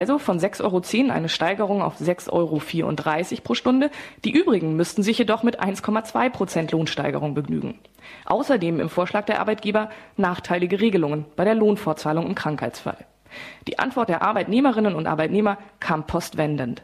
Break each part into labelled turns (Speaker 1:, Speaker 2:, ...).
Speaker 1: Also von 6,10 € eine Steigerung auf 6,34 € pro Stunde. Die übrigen müssten sich jedoch mit 1,2% Lohnsteigerung begnügen. Außerdem im Vorschlag der Arbeitgeber nachteilige Regelungen bei der Lohnfortzahlung im Krankheitsfall. Die Antwort der Arbeitnehmerinnen und Arbeitnehmer kam postwendend.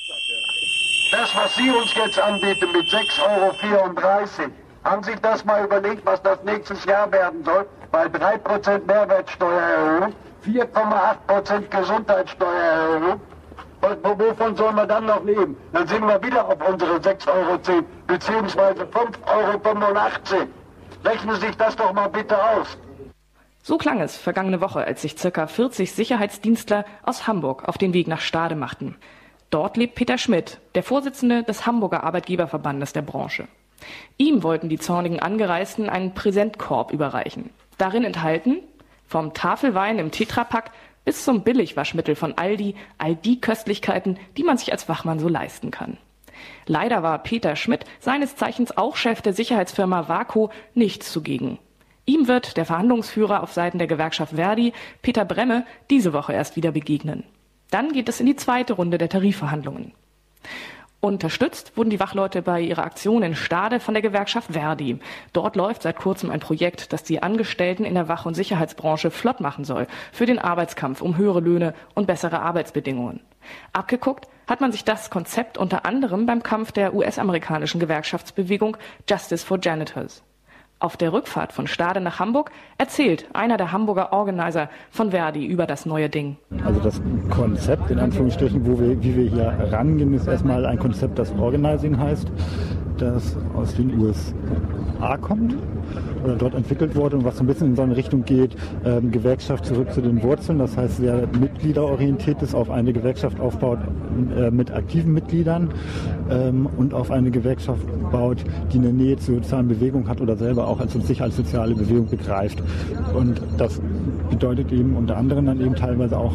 Speaker 2: Das, was Sie uns jetzt anbieten mit 6,34 €, haben Sie sich das mal überlegt, was das nächstes Jahr werden soll? Bei 3% Mehrwertsteuererhöhung, 4,8% Gesundheitssteuererhöhung. Wovon sollen wir dann noch leben? Dann sind wir wieder auf unsere 6,10 € beziehungsweise 5,85 €. Rechnen Sie sich das doch mal bitte aus.
Speaker 1: So klang es vergangene Woche, als sich ca. 40 Sicherheitsdienstler aus Hamburg auf den Weg nach Stade machten. Dort lebt Peter Schmidt, der Vorsitzende des Hamburger Arbeitgeberverbandes der Branche. Ihm wollten die zornigen Angereisten einen Präsentkorb überreichen. Darin enthalten, vom Tafelwein im Tetrapack bis zum Billigwaschmittel von Aldi, all die Köstlichkeiten, die man sich als Wachmann so leisten kann. Leider war Peter Schmidt, seines Zeichens auch Chef der Sicherheitsfirma Vaco, nichts zugegen. Ihm wird der Verhandlungsführer auf Seiten der Gewerkschaft Verdi, Peter Bremme, diese Woche erst wieder begegnen. Dann geht es in die zweite Runde der Tarifverhandlungen. Unterstützt wurden die Wachleute bei ihrer Aktion in Stade von der Gewerkschaft Verdi. Dort läuft seit kurzem ein Projekt, das die Angestellten in der Wach- und Sicherheitsbranche flott machen soll für den Arbeitskampf um höhere Löhne und bessere Arbeitsbedingungen. Abgeguckt hat man sich das Konzept unter anderem beim Kampf der US-amerikanischen Gewerkschaftsbewegung Justice for Janitors. Auf der Rückfahrt von Stade nach Hamburg erzählt einer der Hamburger Organizer von Verdi über das neue Ding.
Speaker 3: Also das Konzept, in Anführungsstrichen, wie wir hier rangehen, ist erstmal ein Konzept, das Organizing heißt, das aus den USA kommt oder dort entwickelt wurde und was so ein bisschen in so eine Richtung geht, Gewerkschaft zurück zu den Wurzeln, das heißt sehr mitgliederorientiert ist, auf eine Gewerkschaft aufbaut mit aktiven Mitgliedern und auf eine Gewerkschaft baut, die eine Nähe zur sozialen Bewegung hat oder selber auch sich als soziale Bewegung begreift. Und das bedeutet eben unter anderem dann eben teilweise auch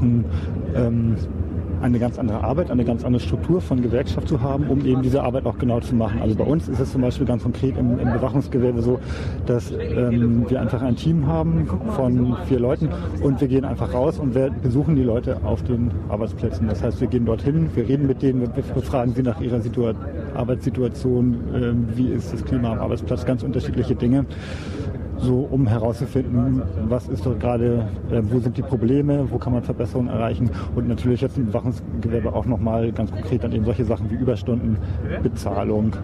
Speaker 3: eine ganz andere Arbeit, eine ganz andere Struktur von Gewerkschaft zu haben, um eben diese Arbeit auch genau zu machen. Also bei uns ist es zum Beispiel ganz konkret im Bewachungsgewerbe so, dass wir einfach ein Team haben von 4 Leuten und wir gehen einfach raus und wir besuchen die Leute auf den Arbeitsplätzen. Das heißt, wir gehen dorthin, wir reden mit denen, wir befragen sie nach ihrer Arbeitssituation, wie ist das Klima am Arbeitsplatz, ganz unterschiedliche Dinge. So, um herauszufinden, was ist dort gerade, wo sind die Probleme, wo kann man Verbesserungen erreichen und natürlich jetzt im Bewachungsgewerbe auch nochmal ganz konkret dann eben solche Sachen wie Überstunden, Bezahlung,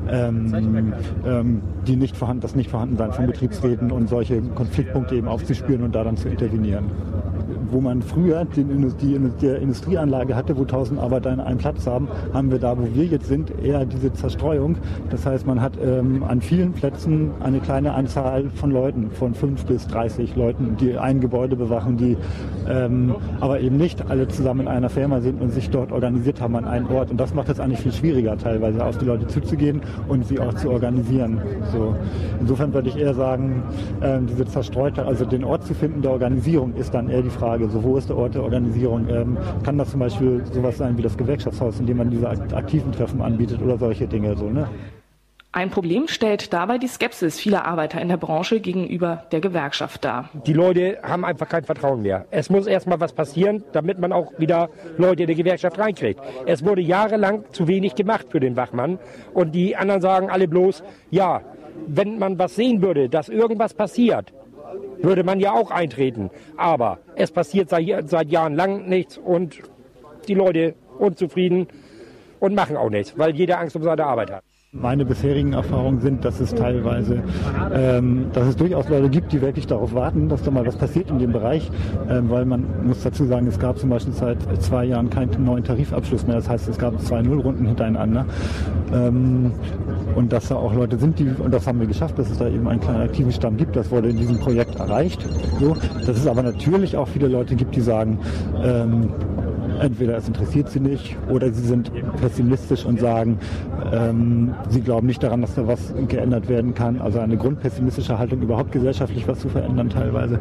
Speaker 3: das Nichtvorhandensein von Betriebsräten und solche Konfliktpunkte eben aufzuspüren und da dann zu intervenieren. Wo man früher die Industrieanlage hatte, wo 1000 Arbeiter an einem Platz haben wir da, wo wir jetzt sind, eher diese Zerstreuung. Das heißt, man hat an vielen Plätzen eine kleine Anzahl von Leuten, von 5 bis 30 Leuten, die ein Gebäude bewachen, die aber eben nicht alle zusammen in einer Firma sind und sich dort organisiert haben an einem Ort. Und das macht es eigentlich viel schwieriger, teilweise auf die Leute zuzugehen und sie auch zu organisieren. So. Insofern würde ich eher sagen, diese Zerstreute, also den Ort zu finden der Organisierung, ist dann eher die Frage. So, wo ist der Ort der Organisierung? Kann das zum Beispiel sowas sein wie das Gewerkschaftshaus, in dem man diese aktiven Treffen anbietet oder solche Dinge? So, ne?
Speaker 1: Ein Problem stellt dabei die Skepsis vieler Arbeiter in der Branche gegenüber der Gewerkschaft dar.
Speaker 4: Die Leute haben einfach kein Vertrauen mehr. Es muss erstmal was passieren, damit man auch wieder Leute in die Gewerkschaft reinkriegt. Es wurde jahrelang zu wenig gemacht für den Wachmann und die anderen sagen alle bloß, ja, wenn man was sehen würde, dass irgendwas passiert, würde man ja auch eintreten. Aber es passiert seit Jahren lang nichts und die Leute unzufrieden und machen auch nichts, weil jeder Angst um seine Arbeit hat.
Speaker 3: Meine bisherigen Erfahrungen sind, dass es teilweise, dass es durchaus Leute gibt, die wirklich darauf warten, dass da mal was passiert in dem Bereich, weil man muss dazu sagen, es gab zum Beispiel seit 2 Jahren keinen neuen Tarifabschluss mehr, das heißt, es gab 2 Nullrunden hintereinander und dass da auch Leute sind, und das haben wir geschafft, dass es da eben einen kleinen aktiven Stamm gibt, das wurde in diesem Projekt erreicht, so, dass es aber natürlich auch viele Leute gibt, die sagen, entweder es interessiert sie nicht oder sie sind pessimistisch und sagen, sie glauben nicht daran, dass da was geändert werden kann. Also eine grundpessimistische Haltung, überhaupt gesellschaftlich was zu verändern teilweise.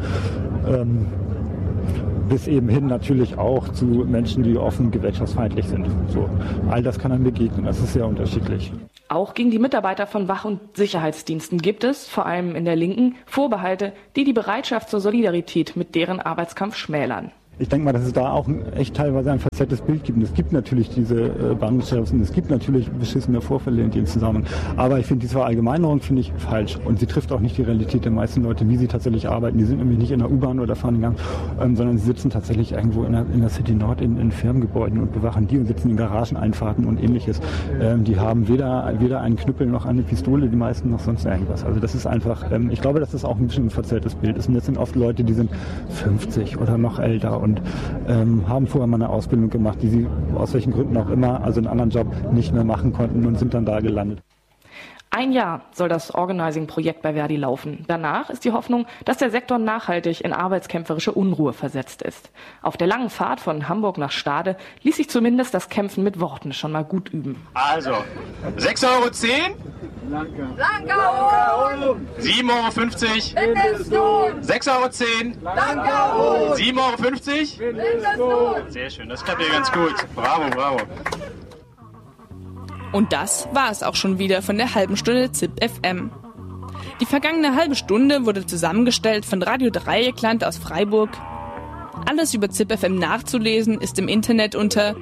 Speaker 3: Bis eben hin natürlich auch zu Menschen, die offen gewerkschaftsfeindlich sind. So, all das kann einem begegnen, das ist sehr unterschiedlich.
Speaker 1: Auch gegen die Mitarbeiter von Wach- und Sicherheitsdiensten gibt es, vor allem in der Linken, Vorbehalte, die die Bereitschaft zur Solidarität mit deren Arbeitskampf schmälern.
Speaker 3: ich denke mal, dass es da auch echt teilweise ein verzerrtes Bild gibt. Und es gibt natürlich diese Bahnhofsterroristen, es gibt natürlich beschissene Vorfälle in dem Zusammenhang. Aber ich finde, diese Verallgemeinerung finde ich falsch. Und sie trifft auch nicht die Realität der meisten Leute, wie sie tatsächlich arbeiten. Die sind nämlich nicht in der U-Bahn oder fahren den Gang, sondern sie sitzen tatsächlich irgendwo in der City Nord in Firmengebäuden und bewachen die und sitzen in Garageneinfahrten und ähnliches. Die haben weder einen Knüppel noch eine Pistole, die meisten noch sonst irgendwas. Also das ist einfach, ich glaube, dass das auch ein bisschen ein verzerrtes Bild ist. Und jetzt sind oft Leute, die sind 50 oder noch älter und haben vorher mal eine Ausbildung gemacht, die sie aus welchen Gründen auch immer, also einen anderen Job, nicht mehr machen konnten und sind dann da gelandet.
Speaker 1: Ein Jahr soll das Organizing-Projekt bei Verdi laufen. Danach ist die Hoffnung, dass der Sektor nachhaltig in arbeitskämpferische Unruhe versetzt ist. Auf der langen Fahrt von Hamburg nach Stade ließ sich zumindest das Kämpfen mit Worten schon mal gut üben.
Speaker 5: Also, 6,10 €?
Speaker 6: Blanka
Speaker 5: 7,50
Speaker 6: €! Mindestlohn!
Speaker 5: 6,10 €?
Speaker 6: Blanka
Speaker 5: 7,50 €?
Speaker 6: Mindestlohn!
Speaker 5: Sehr schön, das klappt ja ganz gut. Bravo, bravo.
Speaker 7: Und das war es auch schon wieder von der halben Stunde ZIP FM. Die vergangene halbe Stunde wurde zusammengestellt von Radio Dreieckland aus Freiburg. Alles über ZIP FM nachzulesen ist im Internet unter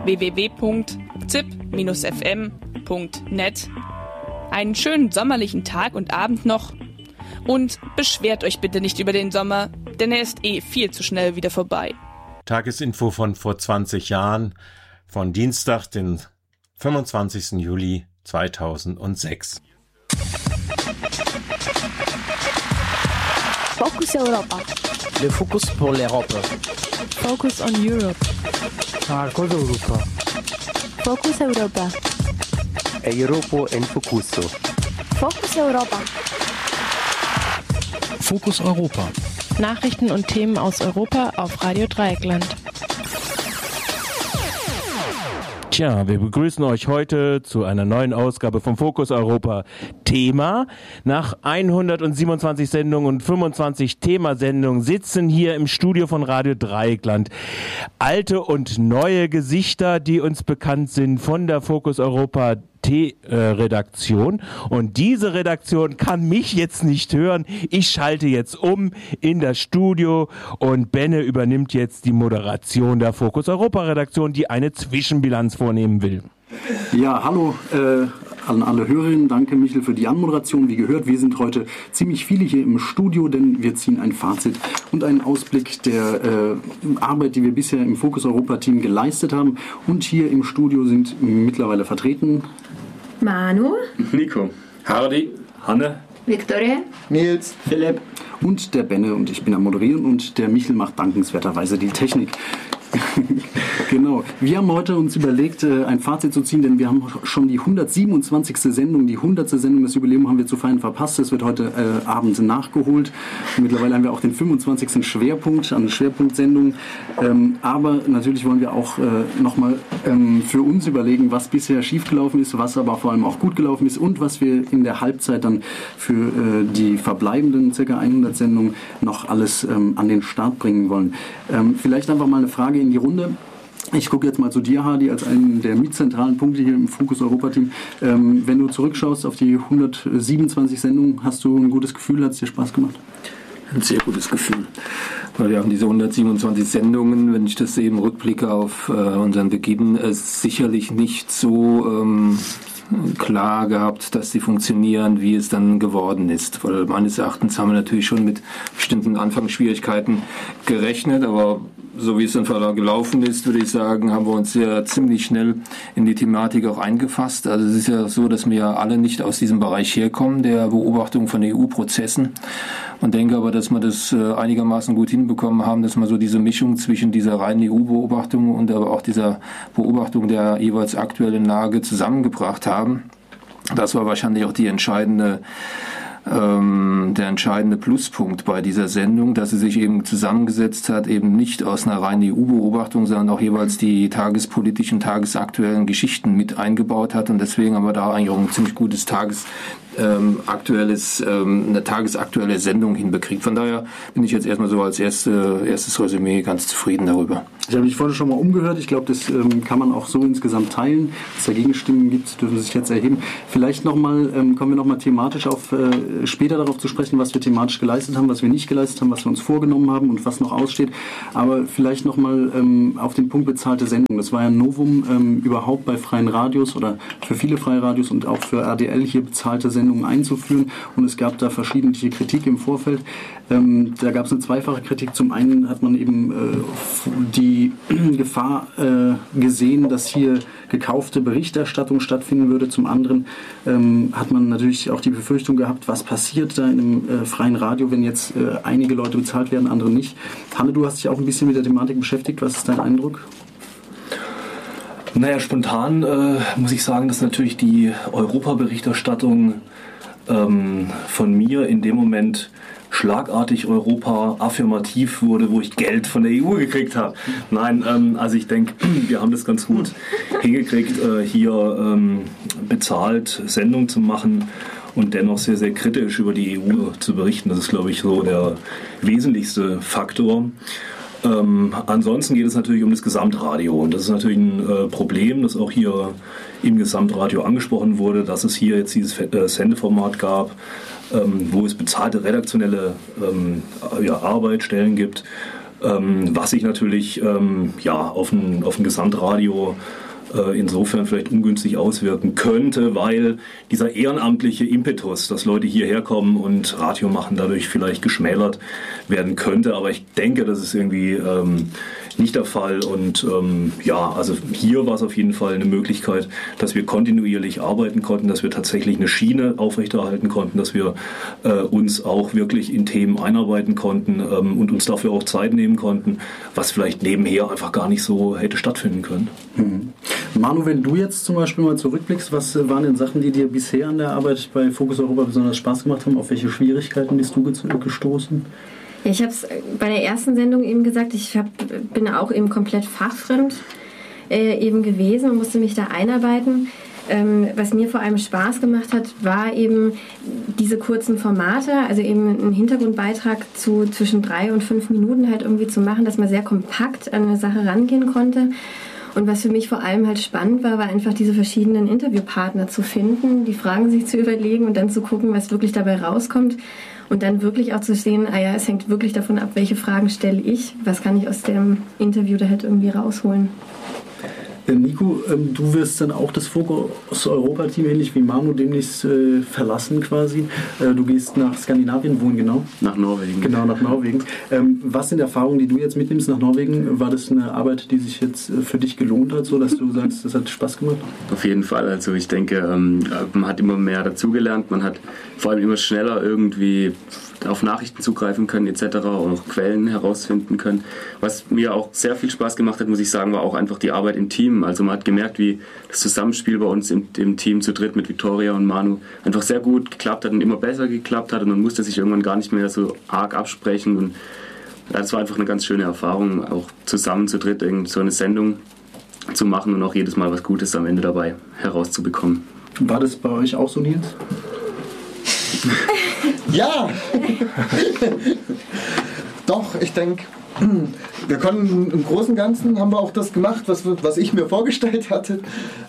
Speaker 7: www.zip-fm.net. Einen schönen sommerlichen Tag und Abend noch. Und beschwert euch bitte nicht über den Sommer, denn er ist viel zu schnell wieder vorbei.
Speaker 8: Tagesinfo von vor 20 Jahren, von Dienstag, den 25. Juli 2006.
Speaker 9: Focus Europa.
Speaker 10: Le Focus pour l'Europe.
Speaker 9: Focus on Europe.
Speaker 10: Focus Europa.
Speaker 9: Focus Europa.
Speaker 10: Europa en Focuso.
Speaker 9: Focus Europa.
Speaker 11: Focus Europa.
Speaker 12: Nachrichten und Themen aus Europa auf Radio Dreieckland.
Speaker 11: Tja, wir begrüßen euch heute zu einer neuen Ausgabe vom Focus Europa Thema. Nach 127 Sendungen und 25 Themasendungen sitzen hier im Studio von Radio Dreieckland alte und neue Gesichter, die uns bekannt sind von der Focus Europa Redaktion. Und diese Redaktion kann mich jetzt nicht hören. Ich schalte jetzt um in das Studio und Benne übernimmt jetzt die Moderation der Focus Europa Redaktion, die eine Zwischenbilanz vornehmen will.
Speaker 13: Ja, hallo an alle Hörerinnen. Danke, Michel, für die Anmoderation. Wie gehört, wir sind heute ziemlich viele hier im Studio, denn wir ziehen ein Fazit und einen Ausblick der Arbeit, die wir bisher im Focus Europa Team geleistet haben. Und hier im Studio sind mittlerweile vertreten
Speaker 14: Manu,
Speaker 15: Nico, Hardy, Hanne,
Speaker 14: Victoria,
Speaker 15: Nils, Philipp
Speaker 13: und der Benne, und ich bin am Moderieren, und der Michel macht dankenswerterweise die Technik. Genau. Wir haben heute uns überlegt, ein Fazit zu ziehen, denn wir haben schon die 127. Sendung, die 100. Sendung, das Jubiläum haben wir zu feiern verpasst. Das wird heute Abend nachgeholt. Mittlerweile haben wir auch den 25. Schwerpunkt, eine Schwerpunktsendung. Aber natürlich wollen wir auch nochmal für uns überlegen, was bisher schiefgelaufen ist, was aber vor allem auch gut gelaufen ist und was wir in der Halbzeit dann für die verbleibenden ca. 100 Sendungen noch alles an den Start bringen wollen. Vielleicht einfach mal eine Frage in die Runde. Ich gucke jetzt mal zu dir, Hardy, als einen der mitzentralen Punkte hier im Focus Europa Team. Wenn du zurückschaust auf die 127 Sendungen, hast du ein gutes Gefühl? Hat es dir Spaß gemacht?
Speaker 15: Ein sehr gutes Gefühl. Weil wir haben diese 127 Sendungen, wenn ich das eben rückblicke auf unseren Beginn, sicherlich nicht so klar gehabt, dass sie funktionieren, wie es dann geworden ist. Weil meines Erachtens haben wir natürlich schon mit bestimmten Anfangsschwierigkeiten gerechnet, aber so wie es dann gelaufen ist, würde ich sagen, haben wir uns ja ziemlich schnell in die Thematik auch eingefasst. Also es ist ja so, dass wir ja alle nicht aus diesem Bereich herkommen, der Beobachtung von EU-Prozessen. Und denke aber, dass wir das einigermaßen gut hinbekommen haben, dass wir so diese Mischung zwischen dieser reinen EU-Beobachtung und aber auch dieser Beobachtung der jeweils aktuellen Lage zusammengebracht haben. Das war wahrscheinlich auch der entscheidende Pluspunkt bei dieser Sendung, dass sie sich eben zusammengesetzt hat, eben nicht aus einer reinen EU-Beobachtung, sondern auch jeweils die tagespolitischen, tagesaktuellen Geschichten mit eingebaut hat, und deswegen haben wir da eigentlich auch ein ziemlich gutes eine tagesaktuelle Sendung hinbekriegt. Von daher bin ich jetzt erstmal so als erstes Resümee ganz zufrieden darüber.
Speaker 13: Ich habe mich vorhin schon mal umgehört. Ich glaube, das kann man auch so insgesamt teilen. Wenn es da Gegenstimmen gibt, dürfen sich jetzt erheben. Vielleicht kommen wir nochmal thematisch später darauf zu sprechen, was wir thematisch geleistet haben, was wir nicht geleistet haben, was wir uns vorgenommen haben und was noch aussteht. Aber vielleicht nochmal auf den Punkt bezahlte Sendung. Das war ja ein Novum überhaupt bei freien Radios oder für viele freie Radios und auch für RDL hier bezahlte Sendungen einzuführen. Und es gab da verschiedene Kritik im Vorfeld. Da gab es eine zweifache Kritik. Zum einen hat man eben die Gefahr gesehen, dass hier gekaufte Berichterstattung stattfinden würde. Zum anderen hat man natürlich auch die Befürchtung gehabt, was passiert da in einem freien Radio, wenn jetzt einige Leute bezahlt werden, andere nicht. Hanne, du hast dich auch ein bisschen mit der Thematik beschäftigt. Was ist dein Eindruck?
Speaker 16: Naja, spontan muss ich sagen, dass natürlich die Europaberichterstattung von mir in dem Moment schlagartig Europa affirmativ wurde, wo ich Geld von der EU gekriegt habe. Nein, also ich denke, wir haben das ganz gut hingekriegt, hier bezahlt Sendung zu machen und dennoch sehr, sehr kritisch über die EU zu berichten. Das ist, glaube ich, so der wesentlichste Faktor. Ansonsten geht es natürlich um das Gesamtradio und das ist natürlich ein Problem, das auch hier im Gesamtradio angesprochen wurde, dass es hier jetzt dieses Sendeformat gab, wo es bezahlte redaktionelle Arbeitsstellen gibt, was sich natürlich auf ein Gesamtradio insofern vielleicht ungünstig auswirken könnte, weil dieser ehrenamtliche Impetus, dass Leute hierher kommen und Radio machen, dadurch vielleicht geschmälert werden könnte. Aber ich denke, das ist irgendwie nicht der Fall. Und also hier war es auf jeden Fall eine Möglichkeit, dass wir kontinuierlich arbeiten konnten, dass wir tatsächlich eine Schiene aufrechterhalten konnten, dass wir uns auch wirklich in Themen einarbeiten konnten und uns dafür auch Zeit nehmen konnten, was vielleicht nebenher einfach gar nicht so hätte stattfinden können.
Speaker 13: Mhm. Manu, wenn du jetzt zum Beispiel mal zurückblickst, was waren denn Sachen, die dir bisher an der Arbeit bei Focus Europa besonders Spaß gemacht haben? Auf welche Schwierigkeiten bist du gestoßen?
Speaker 14: Ich habe es bei der ersten Sendung eben gesagt, bin auch eben komplett fachfremd eben gewesen und musste mich da einarbeiten. Was mir vor allem Spaß gemacht hat, war eben diese kurzen Formate, also eben einen Hintergrundbeitrag zu zwischen 3 und 5 Minuten halt irgendwie zu machen, dass man sehr kompakt an eine Sache rangehen konnte. Und was für mich vor allem halt spannend war einfach diese verschiedenen Interviewpartner zu finden, die Fragen sich zu überlegen und dann zu gucken, was wirklich dabei rauskommt. Und dann wirklich auch zu sehen, es hängt wirklich davon ab, welche Fragen stelle ich, was kann ich aus dem Interview da halt irgendwie rausholen.
Speaker 13: Nico, du wirst dann auch das Focus Europa-Team, ähnlich wie Manu, demnächst verlassen quasi. Du gehst nach Skandinavien, wohin genau?
Speaker 17: Nach Norwegen.
Speaker 13: Genau, nach Norwegen. Was sind Erfahrungen, die du jetzt mitnimmst nach Norwegen? War das eine Arbeit, die sich jetzt für dich gelohnt hat, so dass du sagst, das hat Spaß gemacht?
Speaker 17: Auf jeden Fall. Also ich denke, man hat immer mehr dazugelernt. Man hat vor allem immer schneller irgendwie auf Nachrichten zugreifen können etc. und auch Quellen herausfinden können. Was mir auch sehr viel Spaß gemacht hat, muss ich sagen, war auch einfach die Arbeit im Team. Also man hat gemerkt, wie das Zusammenspiel bei uns im Team zu dritt mit Victoria und Manu einfach sehr gut geklappt hat und immer besser geklappt hat und man musste sich irgendwann gar nicht mehr so arg absprechen und das war einfach eine ganz schöne Erfahrung, auch zusammen zu dritt so eine Sendung zu machen und auch jedes Mal was Gutes am Ende dabei herauszubekommen.
Speaker 13: War das bei euch auch so, Nils?
Speaker 18: Ja! Doch, ich denke, wir konnten im Großen und Ganzen haben wir auch das gemacht, was ich mir vorgestellt hatte.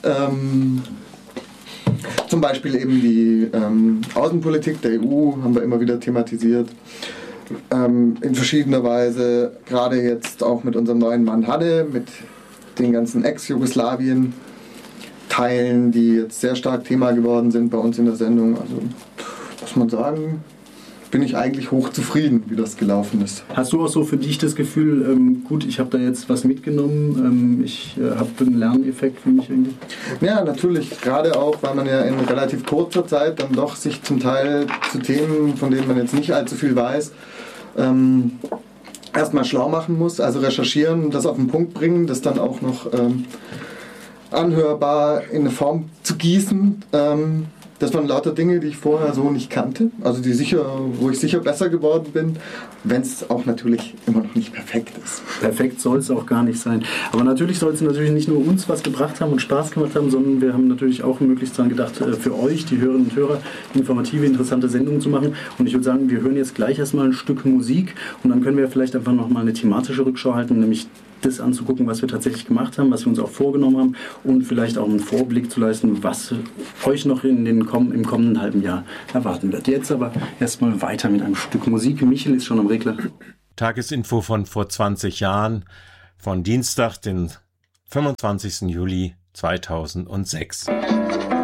Speaker 18: Zum Beispiel eben die Außenpolitik der EU haben wir immer wieder thematisiert. In verschiedener Weise, gerade jetzt auch mit unserem neuen Mann Hade, mit den ganzen Ex-Jugoslawien-Teilen, die jetzt sehr stark Thema geworden sind bei uns in der Sendung. Also muss man sagen, bin ich eigentlich hochzufrieden, wie das gelaufen ist.
Speaker 13: Hast du auch so für dich das Gefühl, gut, ich habe da jetzt was mitgenommen, ich habe einen Lerneffekt für mich irgendwie?
Speaker 18: Ja, natürlich, gerade auch, weil man ja in relativ kurzer Zeit dann doch sich zum Teil zu Themen, von denen man jetzt nicht allzu viel weiß, erstmal schlau machen muss, also recherchieren, das auf den Punkt bringen, das dann auch noch anhörbar in eine Form zu gießen. Das waren lauter Dinge, die ich vorher so nicht kannte, also wo ich sicher besser geworden bin, wenn es auch natürlich immer noch nicht perfekt ist.
Speaker 13: Perfekt soll es auch gar nicht sein. Aber natürlich soll es nicht nur uns was gebracht haben und Spaß gemacht haben, sondern wir haben natürlich auch möglichst daran gedacht, für euch, die Hörerinnen und Hörer, informative, interessante Sendungen zu machen. Und ich würde sagen, wir hören jetzt gleich erstmal ein Stück Musik und dann können wir vielleicht einfach nochmal eine thematische Rückschau halten, nämlich das anzugucken, was wir tatsächlich gemacht haben, was wir uns auch vorgenommen haben und vielleicht auch einen Vorblick zu leisten, was euch noch im kommenden halben Jahr erwarten wird. Jetzt aber erstmal weiter mit einem Stück Musik. Michel ist schon am Regler.
Speaker 8: Tagesinfo von vor 20 Jahren, von Dienstag, den 25. Juli 2006.